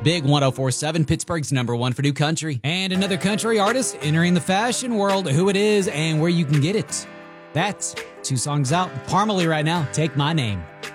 Big 1047, Pittsburgh's #1 for new country. And another country artist entering the fashion world, who it is and where you can get it. That's 2 songs out. Parmalee right now, Take My Name.